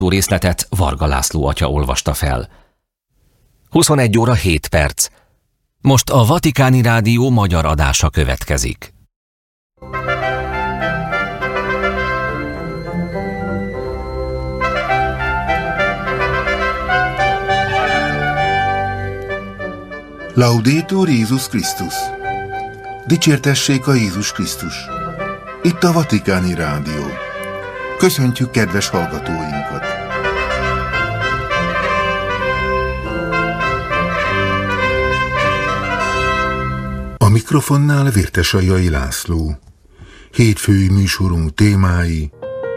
részletet Varga László atya olvasta fel. 21 óra 7 perc. Most a Vatikáni Rádió magyar adása következik. Laudetur Jézus Krisztus! Dicsértessék a Jézus Krisztus! Itt a Vatikáni Rádió. Köszöntjük kedves hallgatóinkat! A mikrofonnál Vértesajai László. Hétfői műsorunk témái: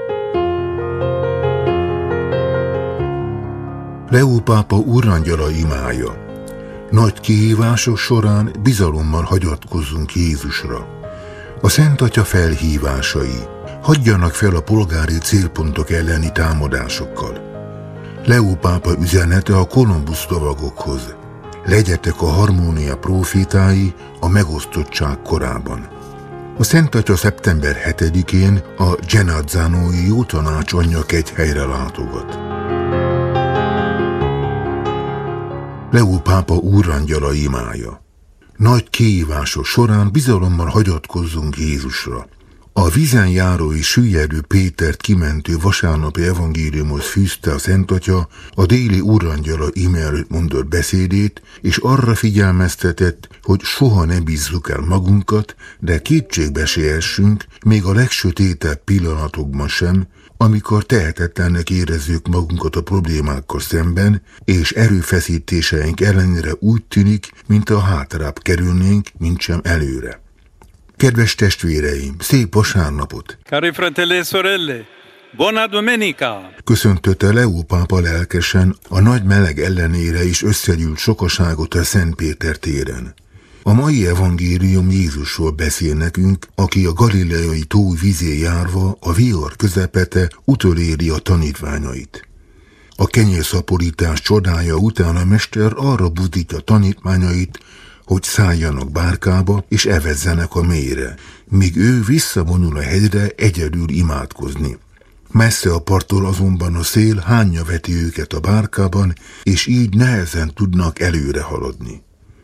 Leó pápa úrangyala imája. Nagy kihívások során bizalommal hagyatkozzunk Jézusra. A Szent Atya felhívásai: hagyjanak fel a polgári célpontok elleni támadásokkal. Leó pápa üzenete a Kolumbusz lovagokhoz: legyetek a harmónia prófétái a megosztottság korában. A Szent Atya szeptember 7-én a Genazzánói Jó Tanács anyjakegyhelyre látogat. Leó pápa úrangyala imája. Nagy kihívások során bizalommal hagyatkozzunk Jézusra. A vízen járó és süllyedő Pétert kimentő vasárnapi evangéliumhoz fűzte a Szent Atya a déli úrangyala ime előtt mondott beszédét, és arra figyelmeztetett, hogy soha ne bízzuk el magunkat, de kétségbe se essünk, még a legsötétebb pillanatokban sem, amikor tehetetlennek érezzük magunkat a problémákkal szemben, és erőfeszítéseink ellenére úgy tűnik, mintha hátrább kerülnénk, mintsem előre. Kedves testvéreim, szép vasárnapot! Cari fratelli e sorelle, buona domenica! Köszöntötte Leó pápa lelkesen a nagy meleg ellenére is összegyűlt sokaságot a Szent Péter téren. A mai evangélium Jézusról beszél nekünk, aki a galileai tó vízén járva a vihar közepete utoléri a tanítványait. A kenyérszaporítás csodája után a mester arra buzdítja tanítványait, hogy szálljanak bárkába és evezzenek a mélyre, míg ő visszavonul a hegyre egyedül imádkozni. Messze a parttól azonban a szél hányja veti őket a bárkában, és így nehezen tudnak előre haladni.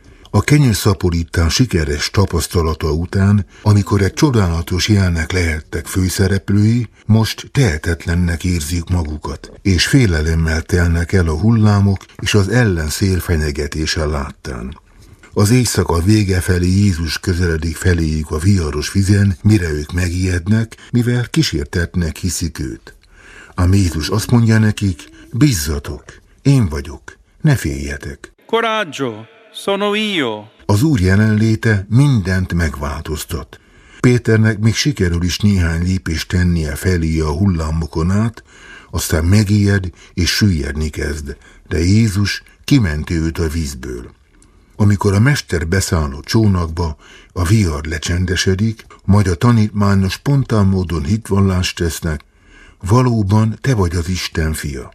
A kenyérszaporítás sikeres tapasztalata után, amikor egy csodálatos jelnek lehettek főszereplői, most tehetetlennek érzik magukat, és félelemmel telnek el a hullámok és az ellenszél fenyegetése láttán. Az éjszaka vége felé Jézus közeledik feléjük a viharos vizen, mire ők megijednek, mivel kísértettnek hiszik őt. Ám Jézus azt mondja nekik: bízzatok, én vagyok, ne féljetek. Coraggio, sono io. Az Úr jelenléte mindent megváltoztat. Péternek még sikerül is néhány lépést tennie feléje a hullámokon át, aztán megijed és süllyedni kezd, de Jézus kimenti őt a vízből. Amikor a mester beszáll a csónakba, a vihar lecsendesedik, majd a tanítványok spontán módon hitvallást tesznek: valóban te vagy az Isten fia.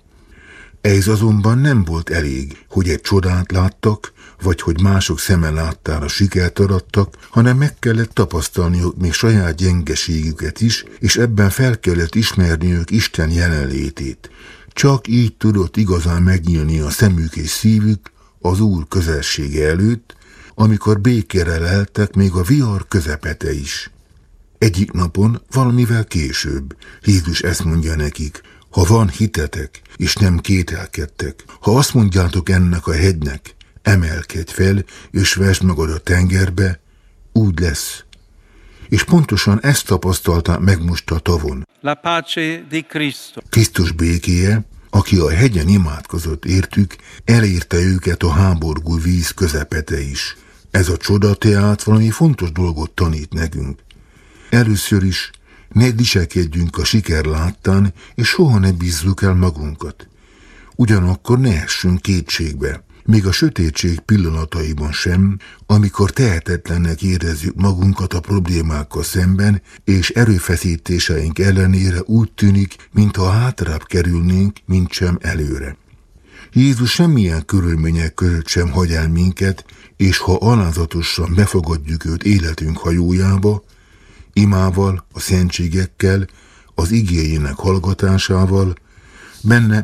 Ez azonban nem volt elég, hogy egy csodát láttak, vagy hogy mások szeme láttára sikert arattak, hanem meg kellett tapasztalniuk még saját gyengeségüket is, és ebben fel kellett ismerniük Isten jelenlétét. Csak így tudott igazán megnyílni a szemük és szívük az Úr közelsége előtt, amikor békére leltek még a vihar közepete is. Egyik napon, valamivel később, Jézus ezt mondja nekik: ha van hitetek, és nem kételkedtek, ha azt mondjátok ennek a hegynek: emelkedj fel, és vesd magad a tengerbe, úgy lesz. És pontosan ezt tapasztalta meg most a tavon. La pace di Cristo. Krisztus békéje, aki a hegyen imádkozott értük, elérte őket a háborgó víz közepete is. Ez a csoda tehát valami fontos dolgot tanít nekünk. Először is ne disekedjünk a siker láttán, és soha ne bízzuk el magunkat. Ugyanakkor ne essünk kétségbe, még a sötétség pillanataiban sem, amikor tehetetlennek érezzük magunkat a problémákkal szemben, és erőfeszítéseink ellenére úgy tűnik, mintha hátrább kerülnénk, mintsem előre. Jézus semmilyen körülmények között sem hagy el minket, és ha alázatosan befogadjuk őt életünk hajójába, imával, a szentségekkel, az igéjének hallgatásával, Benne